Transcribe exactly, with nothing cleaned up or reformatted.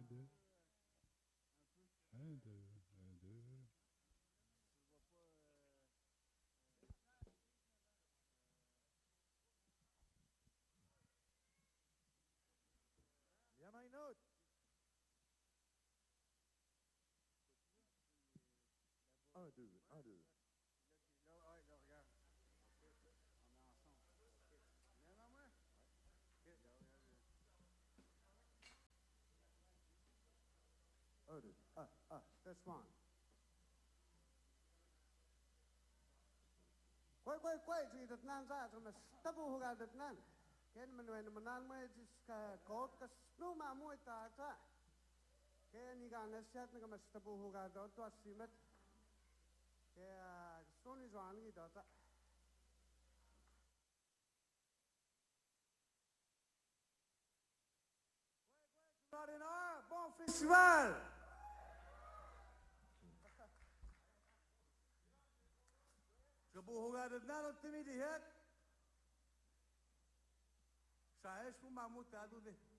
deux. Un, deux, un, deux. Il y en a une autre. Un, deux, un, deux. Là, ouais, là, regarde. On est ensemble. Viens à moi. OK, là, regarde. Un, deux. Ah, ah, this one. Quay, quay, quay, thì Việt Nam ra, rồi mà tabu huga Việt Nam. Cái mình nói mình nói mới cái code cái snu mà mua ta ta. Cái này cái này set này cái tabu huga đó to simet. Cái sonu joan cái đó ta. Bon festival. Kabuhugan na natin timidihet. Sa es po mamutado de.